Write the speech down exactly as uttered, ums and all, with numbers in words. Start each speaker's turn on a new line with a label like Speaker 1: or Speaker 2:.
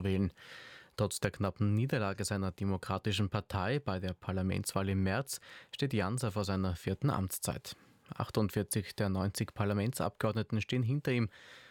Speaker 1: wählen. Trotz der knappen Niederlage seiner Demokratischen Partei bei der Parlamentswahl im März steht Janser vor seiner vierten Amtszeit. achtundvierzig der neunzig Parlamentsabgeordneten stehen hinter ihm.